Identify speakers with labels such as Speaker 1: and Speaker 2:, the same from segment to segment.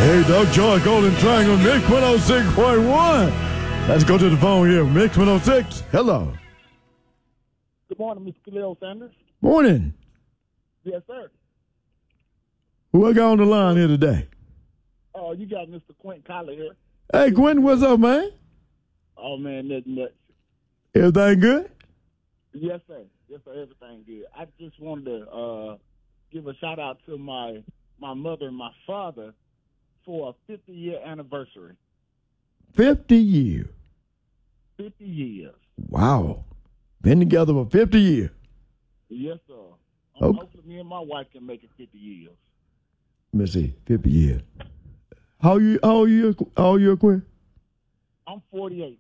Speaker 1: Hey, Doug Joy, Golden Triangle, Mix 106.1. Let's go to the phone here. Mix 106. Hello.
Speaker 2: Good morning, Mr. Khalil Sanders.
Speaker 1: Morning.
Speaker 2: Yes, sir.
Speaker 1: Who I got on the line here today?
Speaker 2: Oh, you got Mr. Quentin Collar here.
Speaker 1: Hey, Quentin, what's up, man?
Speaker 2: Oh, man, nothing much.
Speaker 1: Everything good?
Speaker 2: Yes, sir. Yes, sir. Everything good. I just wanted to give a shout out to my mother and my father for a 50-year anniversary.
Speaker 1: 50 years.
Speaker 2: 50 years.
Speaker 1: Wow. Been together for 50 years.
Speaker 2: Yes, sir.
Speaker 1: Okay.
Speaker 2: Hopefully me and my wife can make it 50 years.
Speaker 1: Let me see. 50 years. How old you, Quentin?
Speaker 2: I'm 48.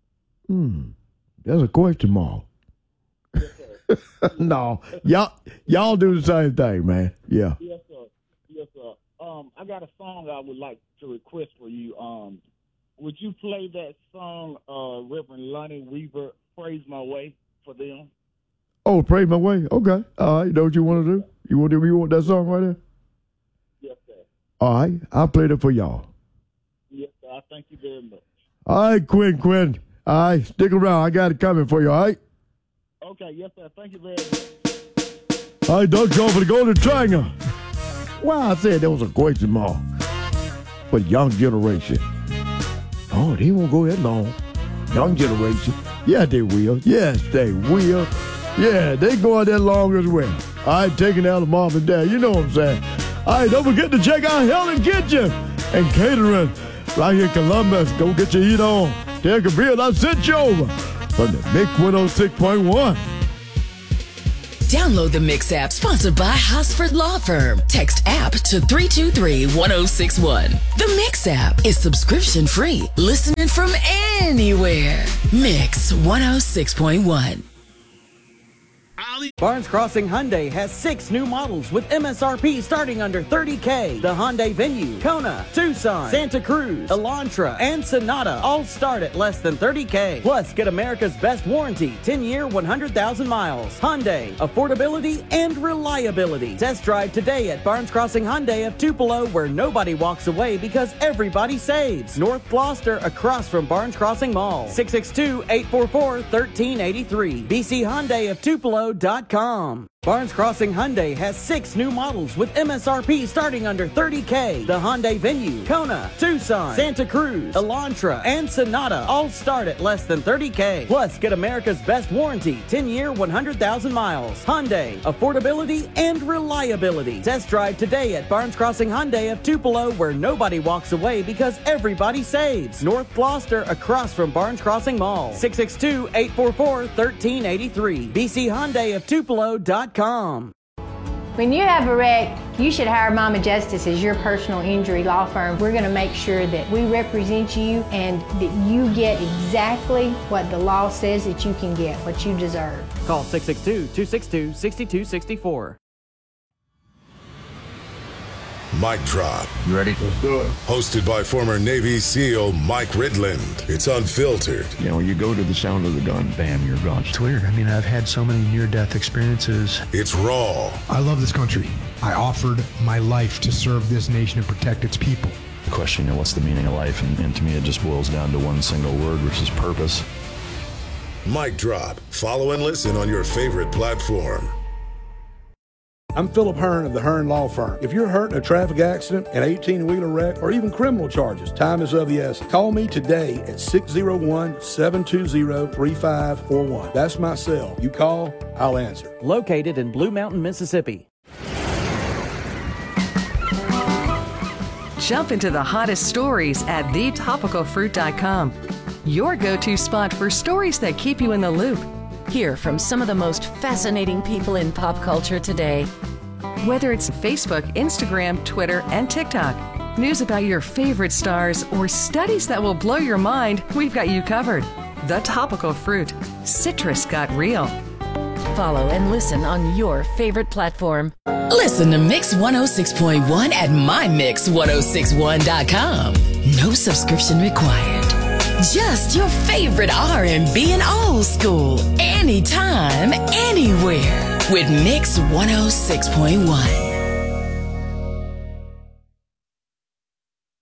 Speaker 1: That's a question mark.
Speaker 2: Yes, sir.
Speaker 1: No. Y'all do the same thing, man. Yeah.
Speaker 2: Yes, sir. Yes, sir. I got a song I would like to request for you. Would you play that song, Reverend Lonnie Weaver, Praise My Way, for them?
Speaker 1: Oh, Praise My Way. Okay. All right. You know what you want to do? You want that song right there?
Speaker 2: Yes, sir.
Speaker 1: All right. I'll play that for y'all.
Speaker 2: Yes, sir. I thank you very much.
Speaker 1: All right, Quinn. All right. Stick around. I got it coming for you, all right?
Speaker 2: Okay. Yes, sir. Thank you very much.
Speaker 1: All right, Doug Joe for the Golden Triangle. Well, I said there was a question mark for the young generation. Oh, they won't go that long. Young generation. Yeah, they will. Yes, they will. Yeah, they going that long as well. All right, taking out the mom and dad. You know what I'm saying. All right, don't forget to check out Helen Kitchen and Catering right here in Columbus. Go get your eat on. Take a beer. I'll send you over from the Mix 106.1.
Speaker 3: Download the Mix app, sponsored by Hosford Law Firm. Text app to 323-1061. The Mix app is subscription free. Listening from anywhere. Mix 106.1.
Speaker 4: Barnes Crossing Hyundai has 6 new models with MSRP starting under $30K. The Hyundai Venue, Kona, Tucson, Santa Cruz, Elantra, and Sonata all start at less than $30K. Plus, get America's best warranty, 10-year, 100,000 miles. Hyundai, affordability and reliability. Test drive today at Barnes Crossing Hyundai of Tupelo, where nobody walks away because everybody saves. North Gloucester, across from Barnes Crossing Mall. 662-844-1383. BC Hyundai of Tupelo.com. Barnes Crossing Hyundai has 6 new models with MSRP starting under $30K. The Hyundai Venue, Kona, Tucson, Santa Cruz, Elantra, and Sonata all start at less than $30K. Plus, get America's best warranty, 10-year, 100,000 miles. Hyundai, affordability and reliability. Test drive today at Barnes Crossing Hyundai of Tupelo, where nobody walks away because everybody saves. North Gloucester, across from Barnes Crossing Mall. 662-844-1383. BC Hyundai of Tupelo.com.
Speaker 5: When you have a wreck, you should hire Mama Justice as your personal injury law firm. We're going to make sure that we represent you and that you get exactly what the law says that you can get, what you deserve.
Speaker 4: Call 662-262-6264.
Speaker 6: Mic Drop.
Speaker 7: You ready?
Speaker 1: Let's do it.
Speaker 6: Hosted by former Navy SEAL Mike Ridland. It's unfiltered.
Speaker 7: You know, you go to the sound of the gun, bam, you're gone.
Speaker 8: It's weird. I mean, I've had so many near-death experiences.
Speaker 6: It's raw.
Speaker 8: I love this country. I offered my life to serve this nation and protect its people.
Speaker 7: The question, you know, what's the meaning of life? And to me, it just boils down to one single word, which is purpose.
Speaker 6: Mic Drop. Follow and listen on your favorite platform.
Speaker 9: I'm Philip Hearn of the Hearn Law Firm. If you're hurt in a traffic accident, an 18-wheeler wreck, or even criminal charges, time is of the essence. Call me today at 601-720-3541. That's my cell. You call, I'll answer.
Speaker 4: Located in Blue Mountain, Mississippi.
Speaker 10: Jump into the hottest stories at thetopicalfruit.com. Your go-to spot for stories that keep you in the loop.
Speaker 3: Hear from some of the most fascinating people in pop culture today.
Speaker 10: Whether it's Facebook, Instagram, Twitter, and TikTok, news about your favorite stars, or studies that will blow your mind, we've got you covered. The Topical Fruit. Citrus got real.
Speaker 3: Follow and listen on your favorite platform. Listen to Mix 106.1 at mymix1061.com. No subscription required. Just your favorite R&B and old school. Anytime, anywhere. With Mix 106.1.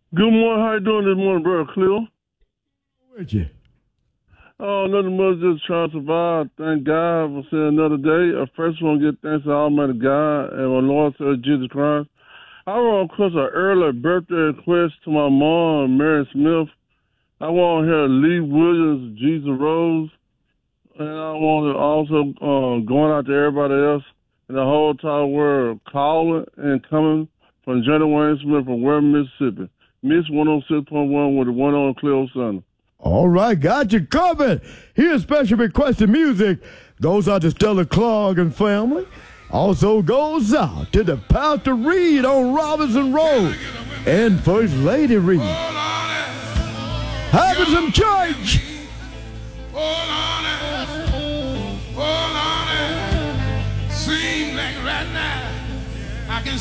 Speaker 11: Good morning. How you doing this morning, brother Cleo?
Speaker 1: With you.
Speaker 11: Oh, nothing much, just trying to survive. Thank God for seeing another day. I first want to give thanks to Almighty God and my Lord Savior Jesus Christ. I want to request an early birthday request to my mom, Mary Smith. I want to hear Lee Williams, Jesus Rose. And I want to also going out to everybody else in the whole entire world, calling and coming from Jenny Wayne Smith from Ware, Mississippi. Miss 106.1 with the one on Cleo Center.
Speaker 1: All right, got you covered. Here's special requested music. Goes out to Stella Clark and family. Also goes out to the Pastor Reed on Robinson Road and First Lady Reed. Having some church.